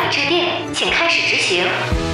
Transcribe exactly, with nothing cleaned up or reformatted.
已致电，请开始执行。